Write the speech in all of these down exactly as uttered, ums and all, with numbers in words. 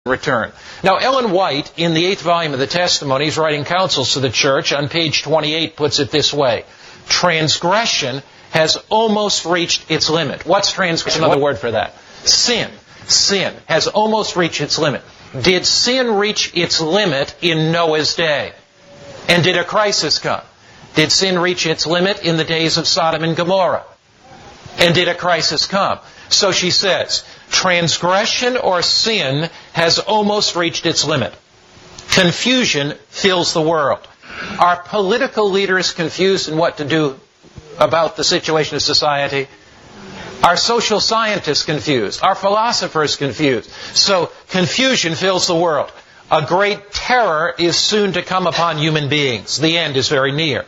return. Now, Ellen White, in the eighth volume of the Testimonies, writing counsels to the church, on page twenty-eight, puts it this way: transgression has almost reached its limit. What's transgression? Another word for that. Sin. Sin has almost reached its limit. Did sin reach its limit in Noah's day? And did a crisis come? Did sin reach its limit in the days of Sodom and Gomorrah? And did a crisis come? So she says, transgression or sin has almost reached its limit. Confusion fills the world. Are political leaders confused in what to do about the situation of society? Are social scientists confused? Are philosophers confused? So confusion fills the world. A great terror is soon to come upon human beings. The end is very near.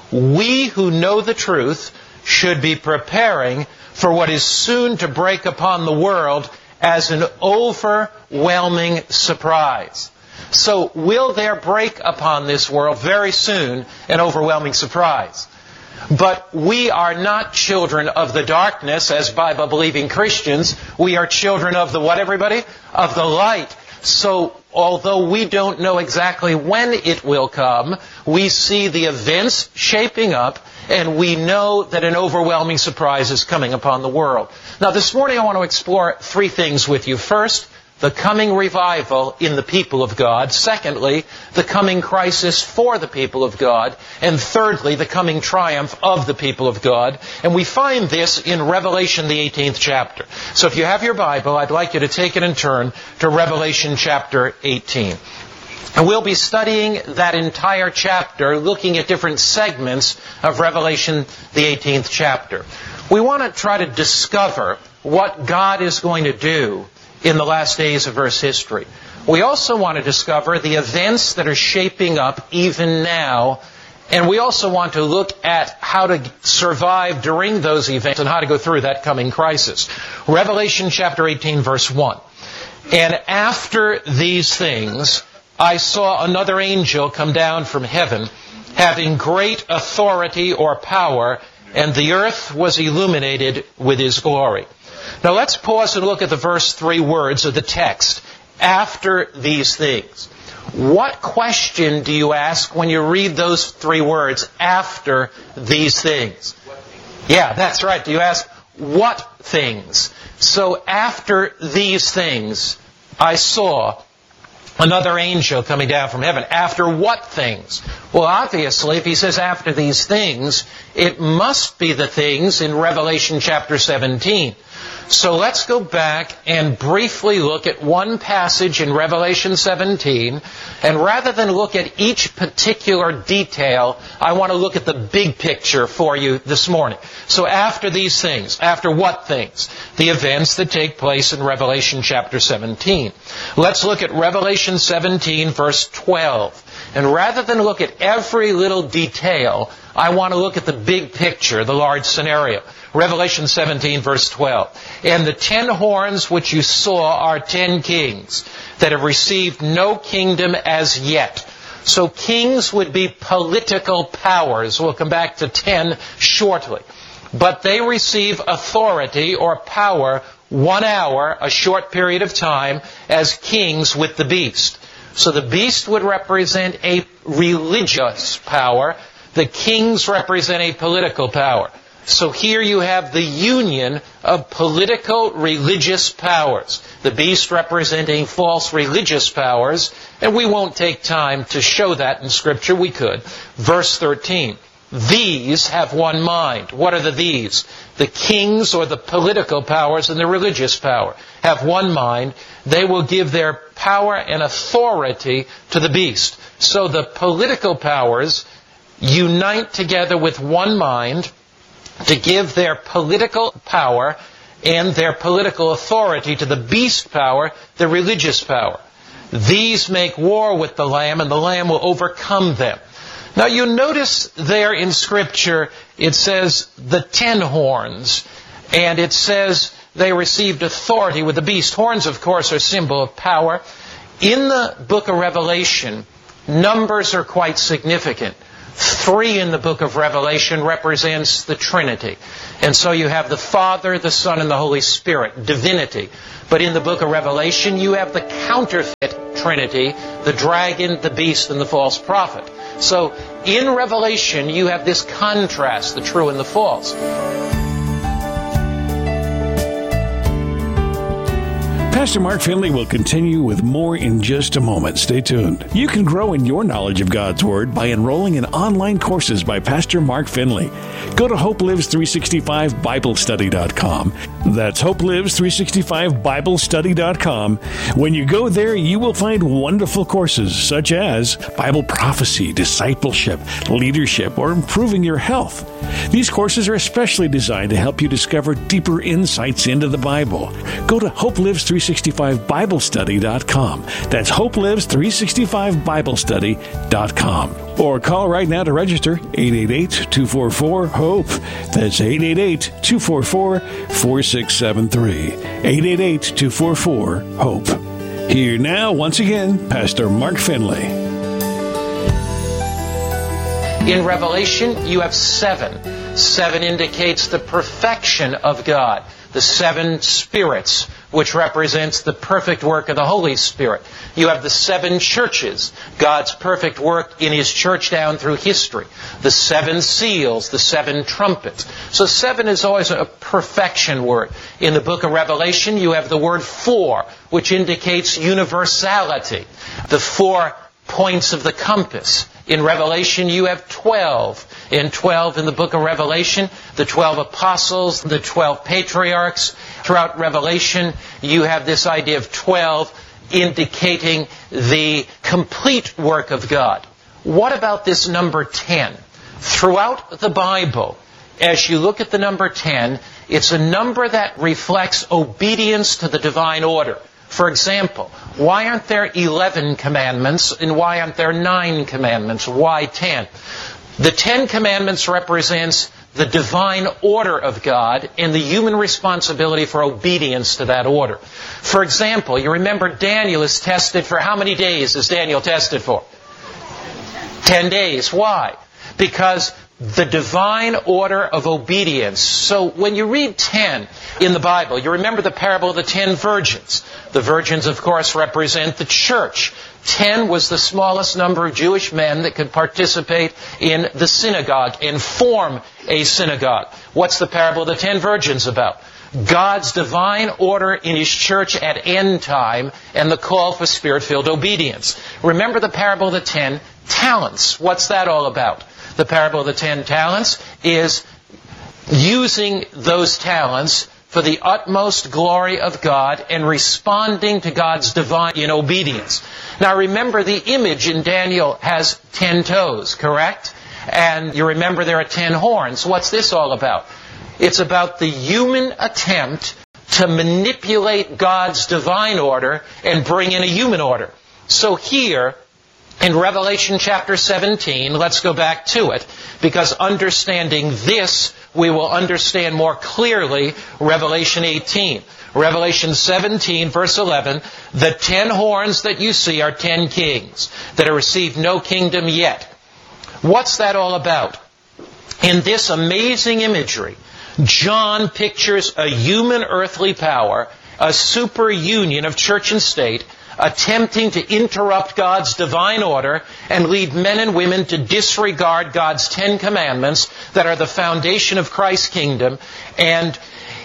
We who know the truth should be preparing for what is soon to break upon the world as an overwhelming surprise. So will there break upon this world very soon an overwhelming surprise? But we are not children of the darkness as Bible-believing Christians. We are children of the what, everybody? Of the light. So although we don't know exactly when it will come, we see the events shaping up, and we know that an overwhelming surprise is coming upon the world. Now, this morning I want to explore three things with you. First, the coming revival in the people of God. Secondly, the coming crisis for the people of God. And thirdly, the coming triumph of the people of God. And we find this in Revelation, the eighteenth chapter. So if you have your Bible, I'd like you to take it and turn to Revelation chapter eighteen. And we'll be studying that entire chapter, looking at different segments of Revelation, the eighteenth chapter. We want to try to discover what God is going to do in the last days of Earth's history. We also want to discover the events that are shaping up even now, and we also want to look at how to survive during those events and how to go through that coming crisis. Revelation chapter eighteen, verse one. And after these things, I saw another angel come down from heaven, having great authority or power, and the earth was illuminated with his glory. Now let's pause and look at the verse three words of the text. After these things. What question do you ask when you read those three words, after these things? Yeah, that's right. Do you ask, what things? So after these things, I saw another angel coming down from heaven. After what things? Well, obviously, if he says after these things, it must be the things in Revelation chapter seventeen. So let's go back and briefly look at one passage in Revelation seventeen. And rather than look at each particular detail, I want to look at the big picture for you this morning. So after these things, after what things? The events that take place in Revelation chapter seventeen. Let's look at Revelation seventeen, verse twelve. And rather than look at every little detail, I want to look at the big picture, the large scenario. Revelation seventeen, verse twelve. And the ten horns which you saw are ten kings that have received no kingdom as yet. So kings would be political powers. We'll come back to ten shortly. But they receive authority or power one hour, a short period of time, as kings with the beast. So the beast would represent a religious power. The kings represent a political power. So here you have the union of political religious powers. The beast representing false religious powers. And we won't take time to show that in Scripture. We could. Verse thirteen. These have one mind. What are the these? The kings or the political powers and the religious power have one mind. They will give their power and authority to the beast. So the political powers unite together with one mind to give their political power and their political authority to the beast power, the religious power. These make war with the Lamb, and the Lamb will overcome them. Now you notice there in Scripture, it says the ten horns, and it says they received authority with the beast. Horns, of course, are a symbol of power. In the book of Revelation, numbers are quite significant. Three in the book of Revelation represents the Trinity. And so you have the Father, the Son, and the Holy Spirit, divinity. But in the book of Revelation, you have the counterfeit Trinity, the dragon, the beast, and the false prophet. So in Revelation, you have this contrast, the true and the false. Pastor Mark Finley will continue with more in just a moment. Stay tuned. You can grow in your knowledge of God's Word by enrolling in online courses by Pastor Mark Finley. Go to Hope Lives three sixty-five Bible Study dot com. That's Hope Lives three sixty-five Bible Study dot com. When you go there, you will find wonderful courses such as Bible prophecy, discipleship, leadership, or improving your health. These courses are especially designed to help you discover deeper insights into the Bible. Go to Hope Lives three sixty-five Bible Study dot com. That's Hope Lives three sixty-five Bible Study dot com. Or call right now to register, eight eight eight, two four four, HOPE. That's eight eight eight, two four four, four six seven three. eight eight eight, two four four, HOPE. Here now, once again, Pastor Mark Finley. In Revelation, you have seven. Seven indicates the perfection of God. The seven spirits, which represents the perfect work of the Holy Spirit. You have the seven churches, God's perfect work in His church down through history. The seven seals, the seven trumpets. So seven is always a perfection word. In the book of Revelation, you have the word four, which indicates universality. The four points of the compass. In Revelation, you have twelve. In twelve in the book of Revelation, the twelve apostles, the twelve patriarchs. Throughout Revelation, you have this idea of twelve indicating the complete work of God. What about this number ten? Throughout the Bible, as you look at the number ten, it's a number that reflects obedience to the divine order. For example, why aren't there eleven commandments and why aren't there nine commandments? Why ten? The Ten Commandments represents the divine order of God and the human responsibility for obedience to that order. For example, you remember Daniel is tested for how many days is Daniel tested for? Ten days. Why? Because the divine order of obedience. So when you read ten in the Bible, you remember the parable of the ten virgins. The virgins, of course, represent the church. Ten was the smallest number of Jewish men that could participate in the synagogue and form a synagogue. What's the parable of the ten virgins about? God's divine order in His church at end time and the call for Spirit-filled obedience. Remember the parable of the ten talents. What's that all about? The parable of the ten talents is using those talents for the utmost glory of God and responding to God's divine in obedience. Now remember, the image in Daniel has ten toes, correct? And you remember there are ten horns. What's this all about? It's about the human attempt to manipulate God's divine order and bring in a human order. So here, in Revelation chapter seventeen, let's go back to it, because understanding this, we will understand more clearly Revelation eighteen. Revelation seventeen, verse eleven, the ten horns that you see are ten kings that have received no kingdom yet. What's that all about? In this amazing imagery, John pictures a human earthly power, a super union of church and state, attempting to interrupt God's divine order and lead men and women to disregard God's Ten Commandments that are the foundation of Christ's kingdom. And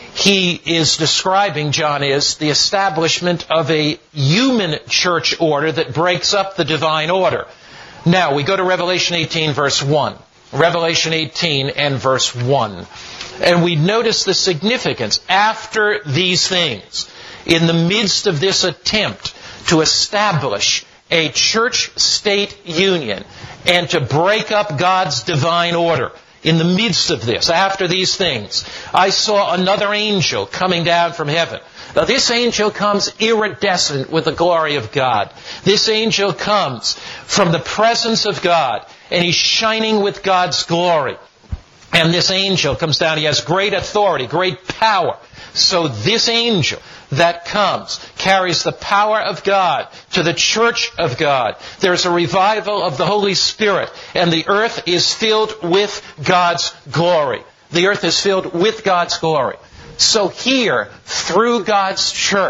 he is describing, John is, the establishment of a human church order that breaks up the divine order. Now, we go to Revelation eighteen, verse one. Revelation eighteen and verse one. And we notice the significance. After these things, in the midst of this attempt to establish a church-state union and to break up God's divine order, in the midst of this, after these things, I saw another angel coming down from heaven. Now this angel comes iridescent with the glory of God. This angel comes from the presence of God, and he's shining with God's glory. And this angel comes down, he has great authority, great power. So this angel that comes carries the power of God to the church of God. There's a revival of the Holy Spirit, and the earth is filled with God's glory. The earth is filled with God's glory. So here, through God's church,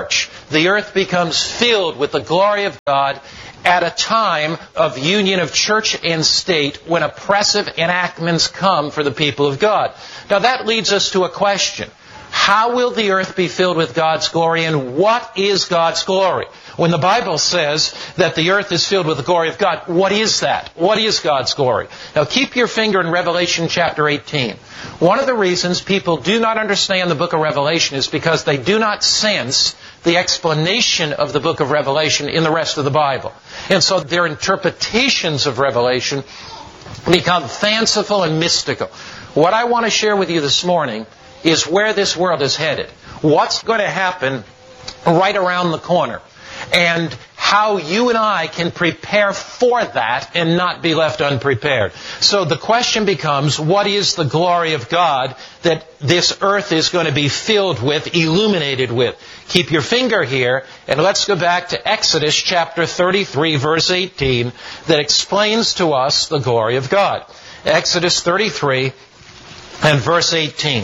the earth becomes filled with the glory of God at a time of union of church and state when oppressive enactments come for the people of God. Now that leads us to a question. How will the earth be filled with God's glory, and what is God's glory? When the Bible says that the earth is filled with the glory of God, what is that? What is God's glory? Now keep your finger in Revelation chapter eighteen. One of the reasons people do not understand the book of Revelation is because they do not sense the explanation of the book of Revelation in the rest of the Bible. And so their interpretations of Revelation become fanciful and mystical. What I want to share with you this morning is where this world is headed. What's going to happen right around the corner. And how you and I can prepare for that and not be left unprepared. So the question becomes, what is the glory of God that this earth is going to be filled with, illuminated with? Keep your finger here, and let's go back to Exodus chapter thirty-three, verse eighteen, that explains to us the glory of God. Exodus thirty-three and verse eighteen.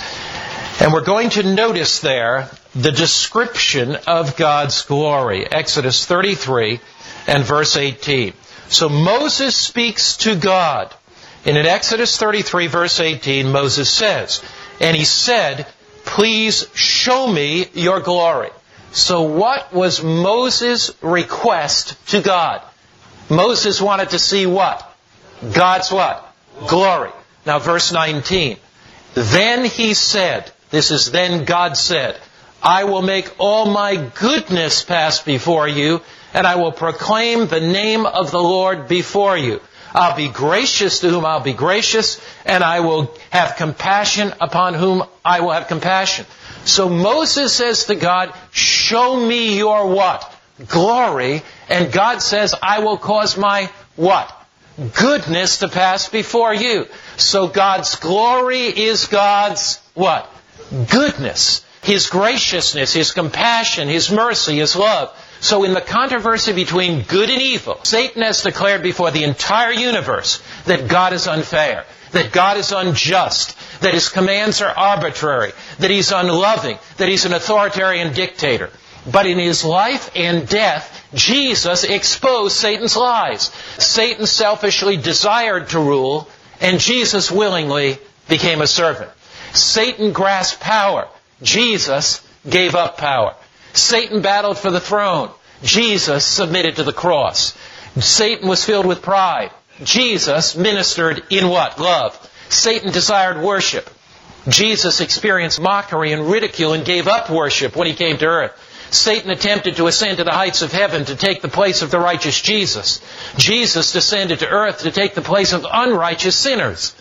And we're going to notice there the description of God's glory. Exodus thirty-three and verse eighteen. So Moses speaks to God. And in Exodus thirty-three, verse eighteen, Moses says, and he said, please show me your glory. So what was Moses' request to God? Moses wanted to see what? God's what? Glory. Now verse nineteen. Then he said, this is then God said, I will make all my goodness pass before you, and I will proclaim the name of the Lord before you. I'll be gracious to whom I'll be gracious, and I will have compassion upon whom I will have compassion. So Moses says to God, show me your what? Glory. And God says, I will cause my what? Goodness to pass before you. So God's glory is God's what? Goodness. His graciousness, His compassion, His mercy, His love. So in the controversy between good and evil, Satan has declared before the entire universe that God is unfair, that God is unjust, that His commands are arbitrary, that He's unloving, that He's an authoritarian dictator. But in His life and death, Jesus exposed Satan's lies. Satan selfishly desired to rule, and Jesus willingly became a servant. Satan grasped power. Jesus gave up power. Satan battled for the throne. Jesus submitted to the cross. Satan was filled with pride. Jesus ministered in what? Love. Satan desired worship. Jesus experienced mockery and ridicule and gave up worship when He came to earth. Satan attempted to ascend to the heights of heaven to take the place of the righteous Jesus. Jesus descended to earth to take the place of unrighteous sinners.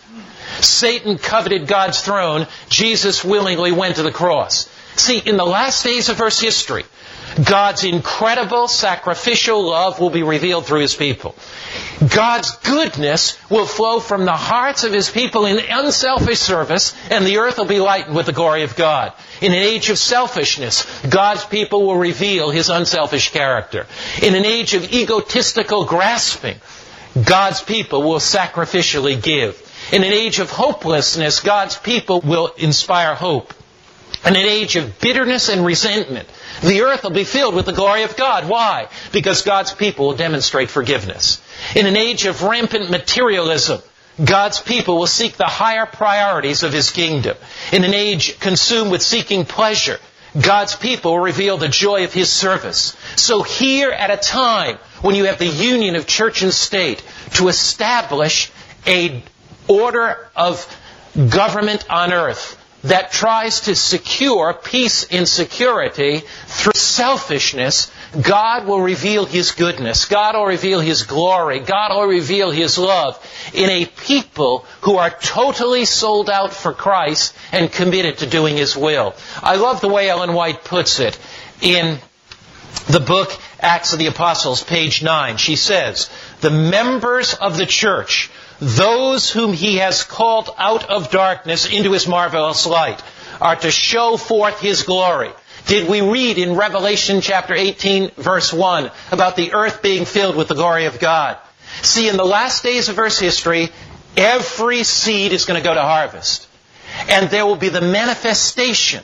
Satan coveted God's throne. Jesus willingly went to the cross. See, in the last days of Earth's history, God's incredible sacrificial love will be revealed through His people. God's goodness will flow from the hearts of His people in unselfish service, and the earth will be lightened with the glory of God. In an age of selfishness, God's people will reveal His unselfish character. In an age of egotistical grasping, God's people will sacrificially give. In an age of hopelessness, God's people will inspire hope. In an age of bitterness and resentment, the earth will be filled with the glory of God. Why? Because God's people will demonstrate forgiveness. In an age of rampant materialism, God's people will seek the higher priorities of His kingdom. In an age consumed with seeking pleasure, God's people will reveal the joy of His service. So here at a time when you have the union of church and state to establish a order of government on earth that tries to secure peace and security through selfishness, God will reveal His goodness. God will reveal His glory. God will reveal His love in a people who are totally sold out for Christ and committed to doing His will. I love the way Ellen White puts it in the book Acts of the Apostles, page nine. She says, the members of the church, those whom He has called out of darkness into His marvelous light, are to show forth His glory. Did we read in Revelation chapter eighteen, verse one, about the earth being filled with the glory of God? See, in the last days of Earth's history, every seed is going to go to harvest. And there will be the manifestation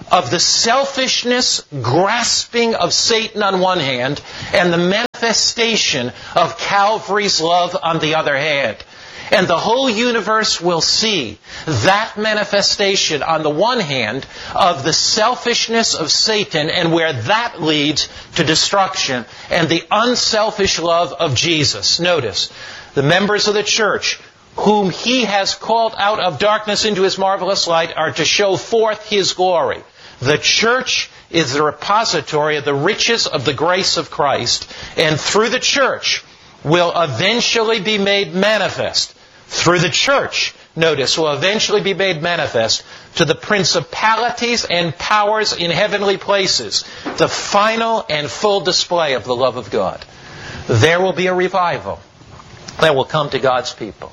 of the selfishness, grasping of Satan on one hand, and the manifestation of Calvary's love on the other hand. And the whole universe will see that manifestation on the one hand of the selfishness of Satan and where that leads to destruction, and the unselfish love of Jesus. Notice, the members of the church whom He has called out of darkness into His marvelous light are to show forth His glory. The church is the repository of the riches of the grace of Christ, and through the church will eventually be made manifest. Through the church, notice, will eventually be made manifest to the principalities and powers in heavenly places, the final and full display of the love of God. There will be a revival that will come to God's people.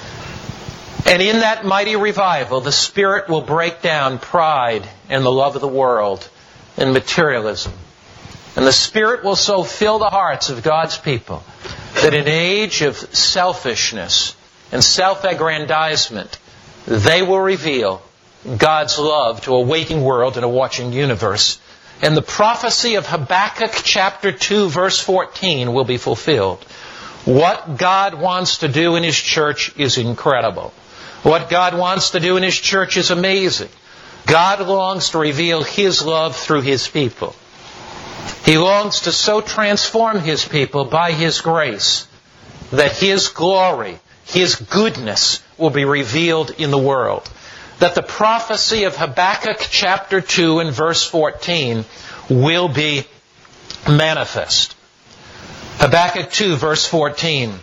And in that mighty revival, the Spirit will break down pride and the love of the world and materialism. And the Spirit will so fill the hearts of God's people that in an age of selfishness and self-aggrandizement, they will reveal God's love to a waiting world and a watching universe. And the prophecy of Habakkuk chapter two, verse fourteen will be fulfilled. What God wants to do in His church is incredible. What God wants to do in His church is amazing. God longs to reveal His love through His people. He longs to so transform His people by His grace that His glory, His goodness will be revealed in the world. That the prophecy of Habakkuk chapter two and verse fourteen will be manifest. Habakkuk two verse fourteen.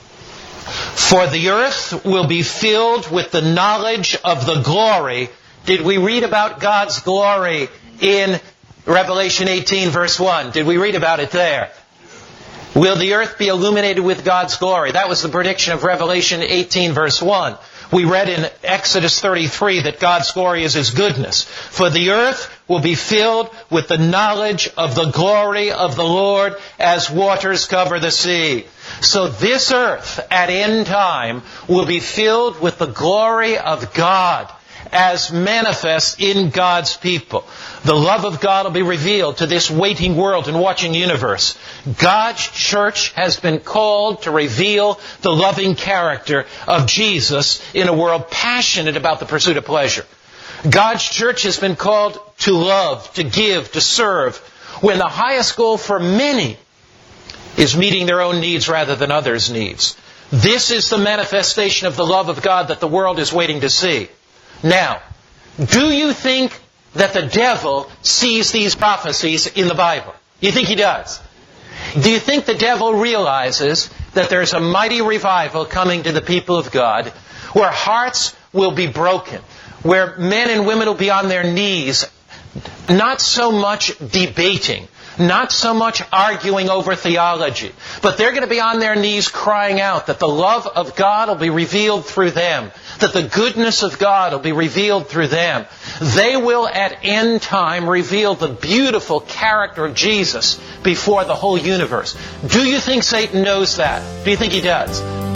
For the earth will be filled with the knowledge of the glory. Did we read about God's glory in Revelation eighteen verse one? Did we read about it there? Will the earth be illuminated with God's glory? That was the prediction of Revelation eighteen verse one. We read in Exodus thirty-three that God's glory is His goodness. For the earth will be filled with the knowledge of the glory of the Lord as waters cover the sea. So this earth at end time will be filled with the glory of God as manifest in God's people. The love of God will be revealed to this waiting world and watching universe. God's church has been called to reveal the loving character of Jesus in a world passionate about the pursuit of pleasure. God's church has been called to love, to give, to serve, when the highest goal for many is meeting their own needs rather than others' needs. This is the manifestation of the love of God that the world is waiting to see. Now, do you think that the devil sees these prophecies in the Bible? You think he does? Do you think the devil realizes that there's a mighty revival coming to the people of God, where hearts will be broken, where men and women will be on their knees, not so much debating, not so much arguing over theology, but they're going to be on their knees crying out that the love of God will be revealed through them, that the goodness of God will be revealed through them. They will at end time reveal the beautiful character of Jesus before the whole universe. Do you think Satan knows that? Do you think he does?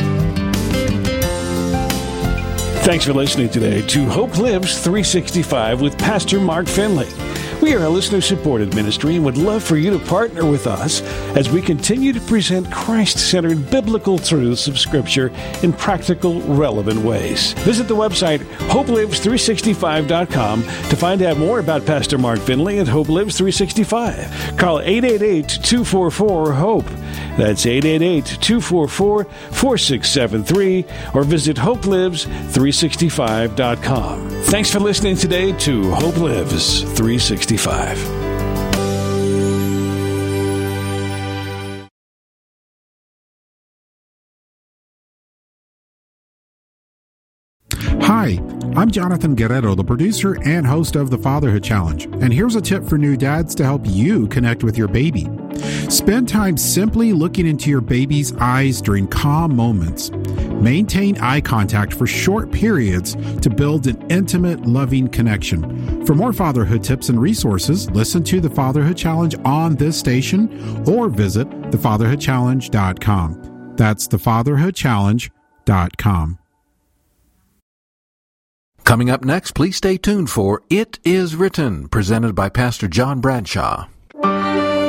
Thanks for listening today to Hope Lives three sixty-five with Pastor Mark Finley. We are a listener-supported ministry and would love for you to partner with us as we continue to present Christ-centered biblical truths of Scripture in practical, relevant ways. Visit the website hope lives three sixty-five dot com to find out more about Pastor Mark Finley and Hope Lives three sixty-five. Call eight eight eight, two four four, HOPE. That's eight eight eight, two four four, four six seven three or visit hope lives three sixty-five dot com. Thanks for listening today to Hope Lives three sixty-five. Hi, I'm Jonathan Guerrero, the producer and host of the Fatherhood Challenge. And here's a tip for new dads to help you connect with your baby. Spend time simply looking into your baby's eyes during calm moments. Maintain eye contact for short periods to build an intimate, loving connection. For more fatherhood tips and resources, listen to the Fatherhood Challenge on this station or visit the fatherhood challenge dot com. That's the fatherhood challenge dot com. Coming up next, please stay tuned for It Is Written, presented by Pastor John Bradshaw.